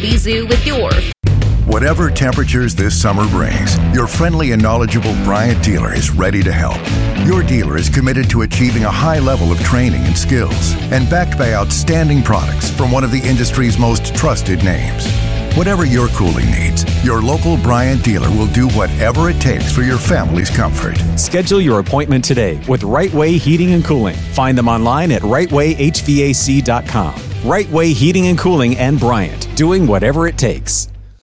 Infinity Zoo with your... Whatever temperatures this summer brings, your friendly and knowledgeable Bryant dealer is ready to help. Your dealer is committed to achieving a high level of training and skills and backed by outstanding products from one of the industry's most trusted names. Whatever your cooling needs, your local Bryant dealer will do whatever it takes for your family's comfort. Schedule your appointment today with Right Way Heating and Cooling. Find them online at rightwayhvac.com. Right Way Heating and Cooling and Bryant, doing whatever it takes.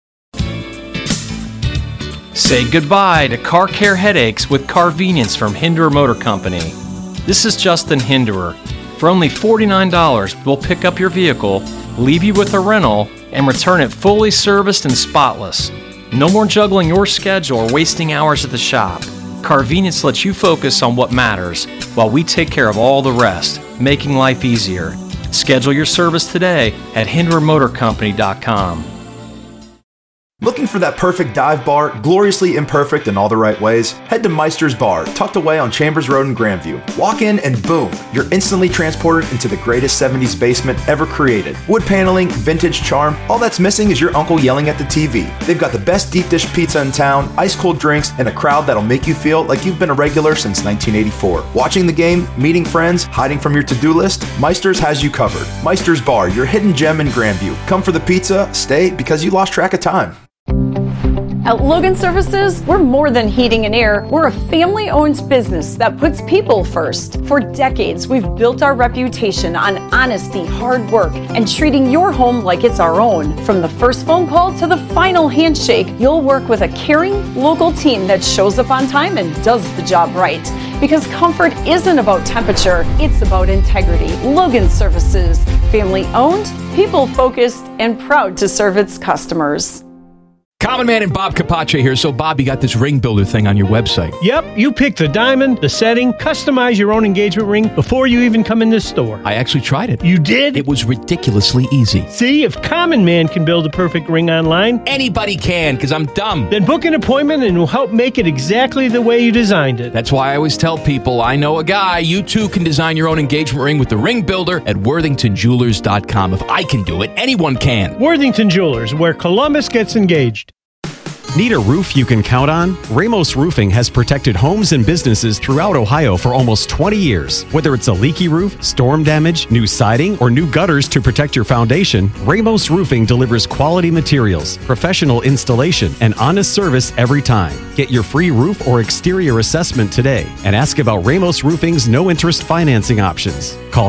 Say goodbye to car care headaches with Carvenience from Hinderer Motor Company. This is Justin Hinderer. For only $49, we'll pick up your vehicle, leave you with a rental, and return it fully serviced and spotless. No more juggling your schedule or wasting hours at the shop. Carvenience lets you focus on what matters while we take care of all the rest, making life easier. Schedule your service today at HindererMotorCompany.com. Looking for that perfect dive bar, gloriously imperfect in all the right ways? Head to Meister's Bar, tucked away on Chambers Road in Grandview. Walk in and boom, you're instantly transported into the greatest 70s basement ever created. Wood paneling, vintage charm, all that's missing is your uncle yelling at the TV. They've got the best deep dish pizza in town, ice cold drinks, and a crowd that'll make you feel like you've been a regular since 1984. Watching the game, meeting friends, hiding from your to-do list, Meister's has you covered. Meister's Bar, your hidden gem in Grandview. Come for the pizza, stay because you lost track of time. At Logan Services, we're more than heating and air. We're a family-owned business that puts people first. For decades, we've built our reputation on honesty, hard work, and treating your home like it's our own. From the first phone call to the final handshake, you'll work with a caring, local team that shows up on time and does the job right. Because comfort isn't about temperature, it's about integrity. Logan Services, family-owned, people-focused, and proud to serve its customers. Common Man and Bob Capace here. So, Bob, you got this ring builder thing on your website. Yep, you pick the diamond, the setting, customize your own engagement ring before you even come in this store. I actually tried it. You did? It was ridiculously easy. See, if Common Man can build a perfect ring online, anybody can, because I'm dumb. Then book an appointment and we'll help make it exactly the way you designed it. That's why I always tell people, I know a guy. You too can design your own engagement ring with the ring builder at worthingtonjewelers.com. If I can do it, anyone can. Worthington Jewelers, where Columbus gets engaged. Need a roof you can count on? Ramos Roofing has protected homes and businesses throughout Ohio for almost 20 years. Whether it's a leaky roof, storm damage, new siding, or new gutters to protect your foundation, Ramos Roofing delivers quality materials, professional installation, and honest service every time. Get your free roof or exterior assessment today and ask about Ramos Roofing's no-interest financing options. Call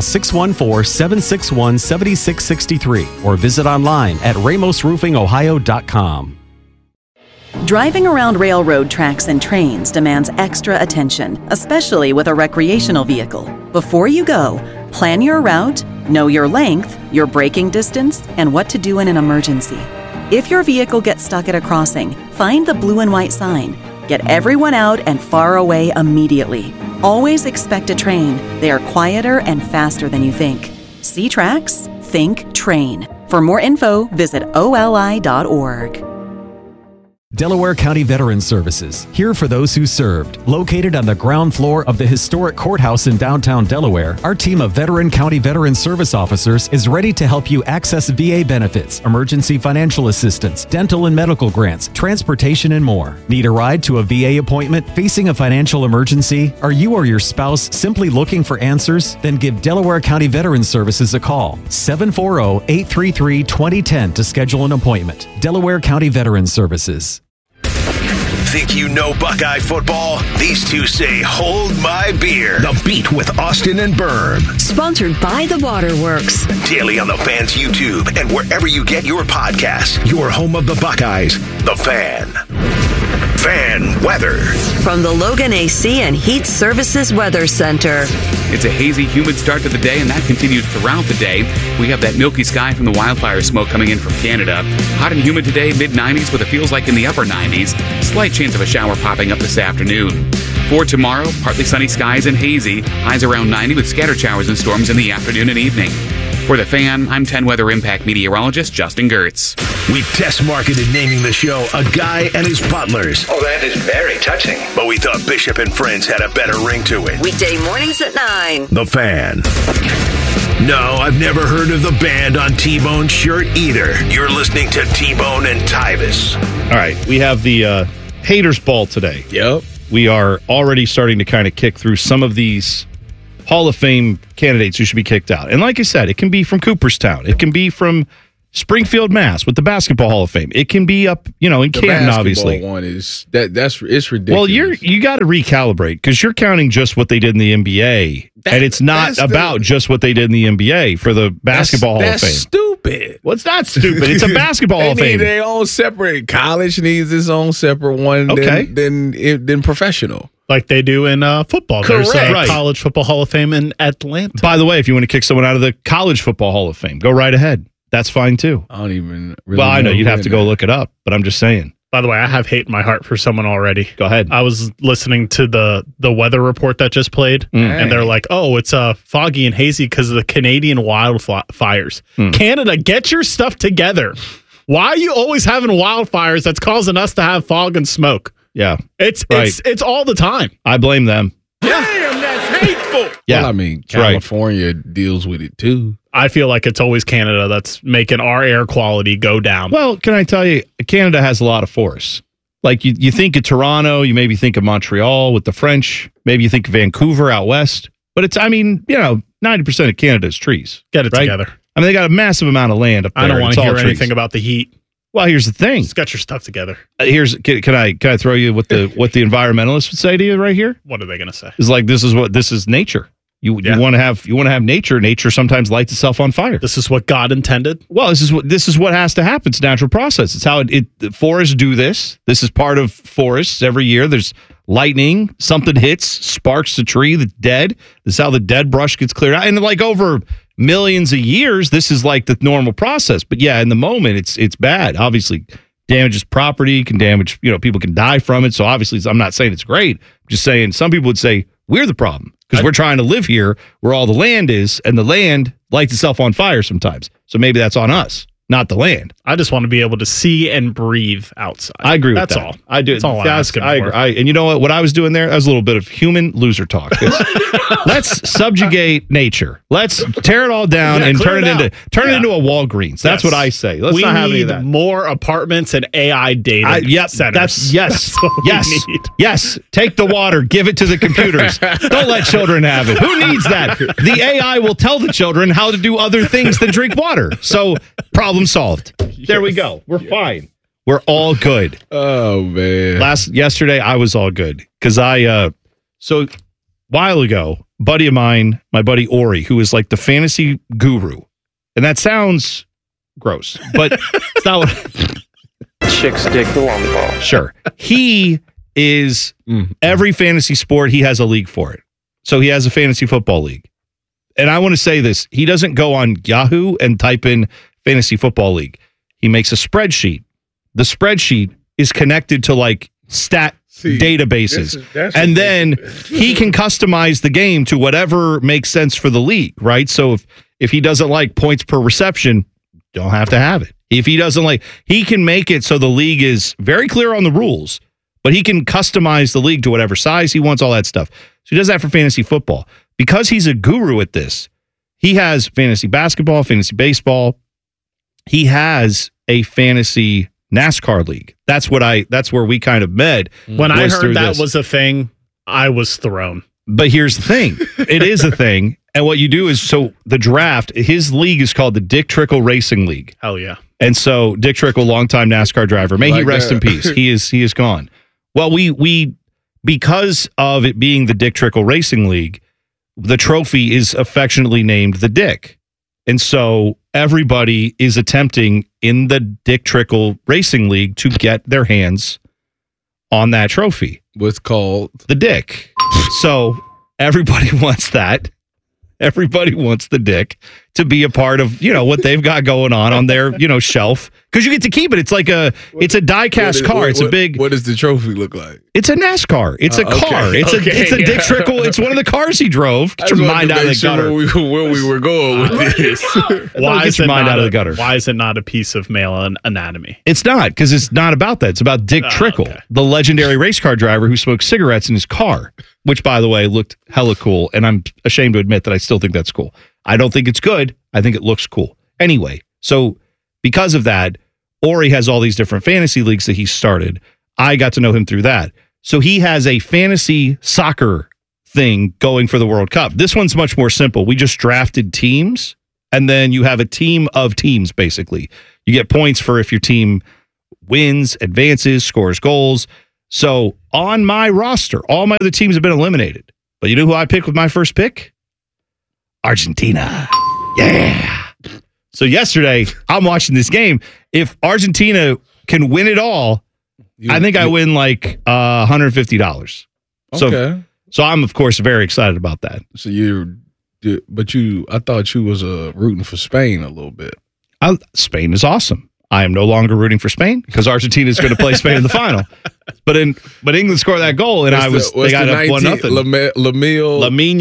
614-761-7663 or visit online at ramosroofingohio.com. Driving around railroad tracks and trains demands extra attention, especially with a recreational vehicle. Before you go, plan your route, know your length, your braking distance, and what to do in an emergency. If your vehicle gets stuck at a crossing, find the blue and white sign. Get everyone out and far away immediately. Always expect a train. They are quieter and faster than you think. See tracks? Think train. For more info, visit oli.org. Delaware County Veterans Services, here for those who served. Located on the ground floor of the historic courthouse in downtown Delaware, our team of veteran county veteran service officers is ready to help you access VA benefits, emergency financial assistance, dental and medical grants, transportation, and more. Need a ride to a VA appointment? Facing a financial emergency? Are you or your spouse simply looking for answers? Then give Delaware County Veterans Services a call. 740-833-2010 to schedule an appointment. Delaware County Veterans Services. Think you know Buckeye football? These two say, hold my beer. The Beat with Austin and Berm. Sponsored by The Waterworks. Daily on The Fan's YouTube and wherever you get your podcasts. Your home of the Buckeyes, The Fan. Fan weather. From the Logan AC and Heat Services Weather Center. It's a hazy, humid start to the day, and that continues throughout the day. We have that milky sky from the wildfire smoke coming in from Canada. Hot and humid today, mid-90s with it feels like in the upper 90s. Slight chance of a shower popping up this afternoon. For tomorrow, partly sunny skies and hazy. Highs around 90 with scattered showers and storms in the afternoon and evening. For The Fan, I'm 10 Weather Impact meteorologist Justin Gertz. We test marketed naming the show A Guy and His Butlers. Oh, that is very touching. But we thought Bishop and Friends had a better ring to it. Weekday mornings at 9. The Fan. No, I've never heard of the band on T-Bone's shirt either. You're listening to T-Bone and Tyvis. All right, we have the Haters Ball today. Yep. We are already starting to kind of kick through some of these Hall of Fame candidates who should be kicked out. And like I said, it can be from Cooperstown. It can be from Springfield, Mass. with the Basketball Hall of Fame. It can be up, in Canton, obviously. The one is it's ridiculous. Well, you got to recalibrate because you're counting just what they did in the NBA, and it's not about just what they did in the NBA for the Basketball Hall of Fame. That's stupid. Well, it's not stupid. It's a Basketball Hall of Fame. Their own separate. College needs its own separate one. Okay. Than professional. Like they do in football. Correct. There's Right. College Football Hall of Fame in Atlanta. By the way, if you want to kick someone out of the College Football Hall of Fame, go right ahead. That's fine too. I don't even really I know you'd have to go look it up, but I'm just saying. By the way, I have hate in my heart for someone already. Go ahead. I was listening to the weather report that just played, and they're like, "Oh, it's foggy and hazy because of the Canadian wildfires." Canada, get your stuff together. Why are you always having wildfires that's causing us to have fog and smoke? Yeah, it's all the time. I blame them. Damn, that's hateful. Yeah, well, I mean, California deals with it too. I feel like it's always Canada that's making our air quality go down. Well, can I tell you, Canada has a lot of forests. Like you think of Toronto, you maybe think of Montreal with the French, maybe you think of Vancouver out west. But 90% of Canada is trees. Get it together. I mean, they got a massive amount of land up there. I don't want It's to all hear trees. anything about the heat. Well, here's the thing. Just get your stuff together. Can I throw you what the environmentalists would say to you right here? What are they going to say? It's like this is nature. You want to have nature. Nature sometimes lights itself on fire. This is what God intended. Well, this is what has to happen. It's a natural process. It's how the forests do this. This is part of forests. Every year there's lightning, something hits, sparks the tree that's dead. This is how the dead brush gets cleared out. And like over millions of years, this is like the normal process. But yeah, in the moment, it's bad. Obviously, damages property, can damage, people can die from it. So obviously, I'm not saying it's great. I'm just saying some people would say we're the problem because we're trying to live here where all the land is, and the land lights itself on fire sometimes. So maybe that's on us, not the land. I just want to be able to see and breathe outside. I agree with That's that. all. I do. That's all I'm asking for. And you know what? What I was doing there, that was a little bit of human loser talk. Let's subjugate nature. Let's tear it all down and turn it into a Walgreens. That's what I say. Let's not have any of that. We need more apartments and AI data centers. Yes. We need. Yes. Take the water. Give it to the computers. Don't let children have it. Who needs that? The AI will tell the children how to do other things than drink water. So problem solved. There we go. We're fine. We're all good. Oh man. Yesterday I was all good because so a while ago, buddy of mine, my buddy Ori, who is like the fantasy guru, and that sounds gross, but it's not what chick stick the long ball. Sure. He is every fantasy sport, he has a league for it. So he has a fantasy football league. And I want to say this, he doesn't go on Yahoo and type in fantasy football league. He makes a spreadsheet. The spreadsheet is connected to like stat databases. And then he can customize the game to whatever makes sense for the league, right? So if he doesn't like points per reception, don't have to have it. If he doesn't like, he can make it so the league is very clear on the rules, but he can customize the league to whatever size he wants, all that stuff. So he does that for fantasy football. Because he's a guru at this, he has fantasy basketball, fantasy baseball. He has a fantasy NASCAR league. That's where we kind of met. When I heard that was a thing, I was thrown. But here's the thing. It is a thing. And what you do is, so the draft, his league is called the Dick Trickle Racing League. Hell yeah. And so Dick Trickle, longtime NASCAR driver, may he rest in peace. He is gone. Well, we because of it being the Dick Trickle Racing League, the trophy is affectionately named the Dick. And so everybody is attempting in the Dick Trickle Racing League to get their hands on that trophy. What's called the Dick. So everybody wants that. Everybody wants the Dick to be a part of, what they've got going on their, shelf. Because you get to keep it. It's like it's a die-cast car. It's a big. What does the trophy look like? It's a NASCAR. It's a car. It's a Dick Trickle. It's one of the cars he drove. Get your mind out of the gutter. Where we were going with this. Why is your mind out of the gutter? Why is it not a piece of male anatomy? It's not, because it's not about that. It's about Dick Trickle, the legendary race car driver who smoked cigarettes in his car, which, by the way, looked hella cool. And I'm ashamed to admit that I still think that's cool. I don't think it's good. I think it looks cool. Anyway, so because of that, Ori has all these different fantasy leagues that he started. I got to know him through that. So he has a fantasy soccer thing going for the World Cup. This one's much more simple. We just drafted teams, and then you have a team of teams, basically. You get points for if your team wins, advances, scores goals. So on my roster, all my other teams have been eliminated. But you know who I picked with my first pick? Argentina. Yeah. So yesterday, I'm watching this game. If Argentina can win it all, I think I win like $150. Okay. So I'm, of course, very excited about that. So I thought you was rooting for Spain a little bit. Spain is awesome. I am no longer rooting for Spain because Argentina is going to play Spain in the final. But England scored that goal, and they got up 1-0. Lamine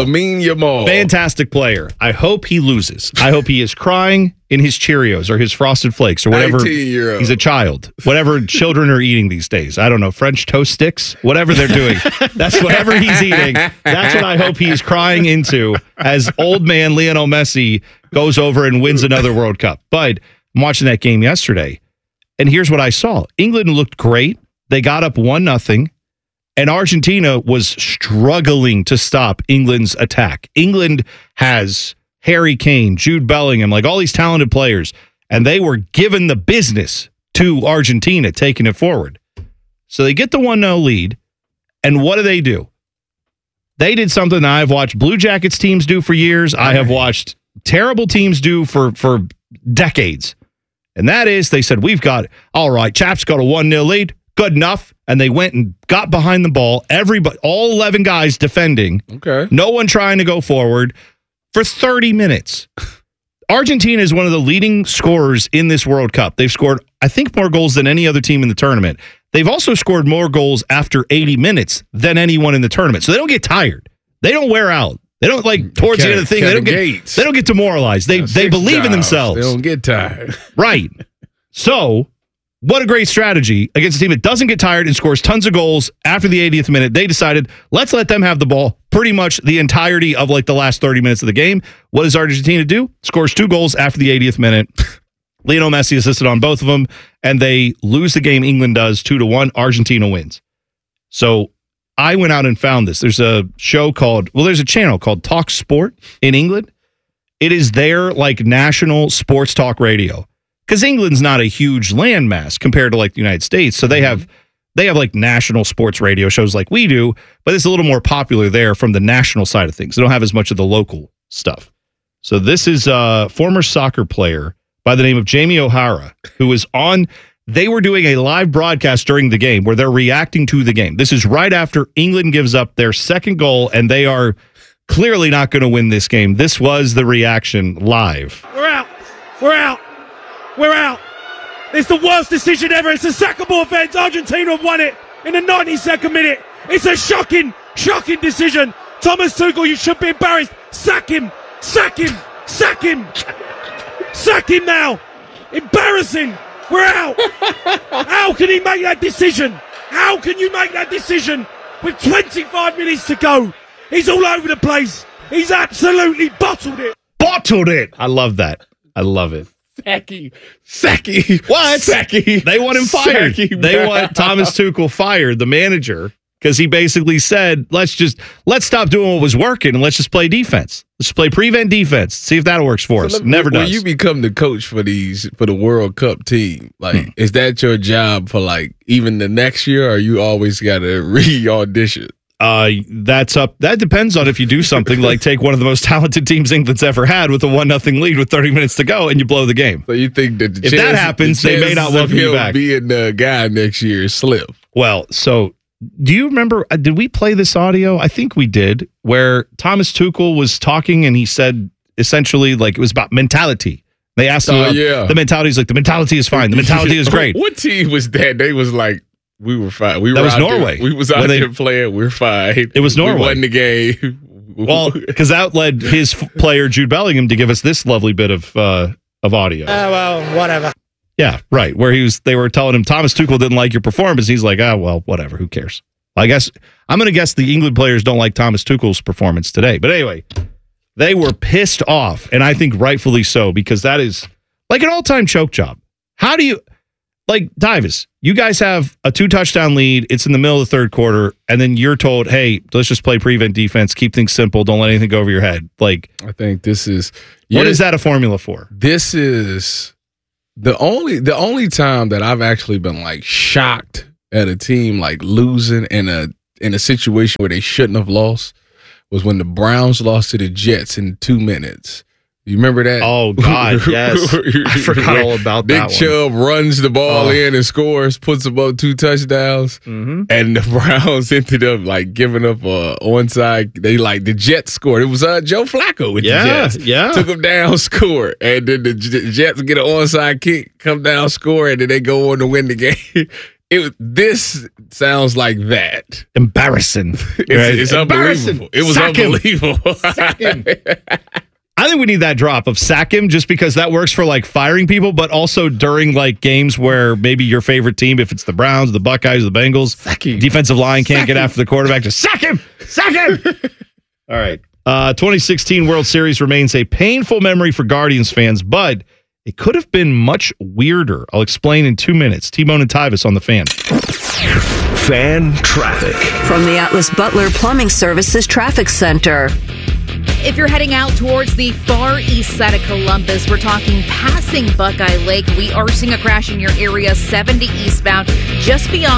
Yamal. Fantastic player. I hope he loses. I hope he is crying in his Cheerios or his Frosted Flakes or whatever. 19-year-old. He's a child. Whatever children are eating these days. I don't know, French toast sticks, whatever they're doing. That's whatever he's eating. That's what I hope he's crying into as old man Lionel Messi goes over and wins another World Cup. But I'm watching that game yesterday, and here's what I saw. England looked great. They got up 1-0, and Argentina was struggling to stop England's attack. England has Harry Kane, Jude Bellingham, like all these talented players, and they were given the business to Argentina, taking it forward. So they get the 1-0 lead, and what do? They did something that I've watched Blue Jackets teams do for years. I have watched terrible teams do for decades. And that is, they said, all right, Chaps got a 1-0 lead. Good enough. And they went and got behind the ball. All 11 guys defending. Okay. No one trying to go forward for 30 minutes. Argentina is one of the leading scorers in this World Cup. They've scored, I think, more goals than any other team in the tournament. They've also scored more goals after 80 minutes than anyone in the tournament. So they don't get tired. They don't wear out. They don't towards the end of the thing. They don't get demoralized. They believe in themselves. They don't get tired. Right. So, what a great strategy against a team that doesn't get tired and scores tons of goals after the 80th minute. They decided, let's let them have the ball pretty much the entirety of the last 30 minutes of the game. What does Argentina do? Scores 2 goals after the 80th minute. Lionel Messi assisted on both of them, and they lose the game. England does 2-1. Argentina wins. So I went out and found this. There's a channel called Talk Sport in England. It is their national sports talk radio. Because England's not a huge landmass compared to the United States. So they have national sports radio shows like we do, but it's a little more popular there from the national side of things. They don't have as much of the local stuff. So this is a former soccer player by the name of Jamie O'Hara, who is on. They were doing a live broadcast during the game where they're reacting to the game. This is right after England gives up their second goal, and they are clearly not going to win this game. This was the reaction live. We're out. We're out. We're out. It's the worst decision ever. It's a sackable offense. Argentina have won it in the 92nd minute. It's a shocking decision. Thomas Tuchel, you should be embarrassed. Sack him. Sack him. Sack him. Sack him now. Embarrassing. We're out. How can he make that decision? How can you make that decision with 25 minutes to go? He's all over the place. He's absolutely bottled it. Bottled it. I love that. I love it. Sacky. What? Sacky. They want him fired. They want Thomas Tuchel fired, the manager, because he basically said, let's stop doing what was working and let's just play defense. Let's play prevent defense. See if that works for us. Never does. When you become the coach for the World Cup team, is that your job for even the next year, or you always got to re-audition? That depends on if you do something like take one of the most talented teams England's ever had with a 1-0 lead with 30 minutes to go and you blow the game. So you think that if that happens, they may not welcome you back. Being the guy next year is slim. Well, so do you remember? Did we play this audio? I think we did, where Thomas Tuchel was talking and he said essentially it was about mentality. They asked him about the mentality. He's like, the mentality is fine. The mentality is great. What team was that? They was like, we were fine. That was Norway. We was out there playing. We're fine. It was Norway. We won the game. Well, because that led his player Jude Bellingham to give us this lovely bit of audio. Well, whatever. Yeah, right. Where they were telling him Thomas Tuchel didn't like your performance. He's like, well, whatever. Who cares? I guess I'm going to guess the England players don't like Thomas Tuchel's performance today. But anyway, They were pissed off, and I think rightfully so, because that is like an all-time choke job. How do you, like, Davis, you guys have a 2-touchdown lead. It's in the middle of the third quarter, and then you're told, hey, let's just play prevent defense, keep things simple, don't let anything go over your head. Like, I think this is... What is that a formula for? This is the only time that I've actually been, like, shocked at a team, like, losing in a situation where they shouldn't have lost was when the Browns lost to the Jets in 2 minutes. You remember that? Oh, God, yes. I forgot all about that one. Nick Chubb runs the ball in and scores, puts about 2 touchdowns, and the Browns ended up, like, giving up a onside. They, like, the Jets scored. It was Joe Flacco with the Jets. Yeah. Took them down, scored. And then the Jets get an onside kick, come down, score, and then they go on to win the game. This sounds like that. Embarrassing. It's unbelievable. It was Sack him. unbelievable. Sack him. I think we need that drop of sack him, just because that works for, like, firing people, but also during, like, games where maybe your favorite team, if it's the Browns, the Buckeyes, the Bengals, defensive line can't get after the quarterback, just sack him! Sack him! All right. 2016 World Series remains a painful memory for Guardians fans, but it could have been much weirder. I'll explain in 2 minutes. T-Bone and Tyvis on the Fan. Fan traffic. From the Atlas Butler Plumbing Services Traffic Center. If you're heading out towards the far east side of Columbus, we're talking passing Buckeye Lake. We are seeing a crash in your area, 70 eastbound, just beyond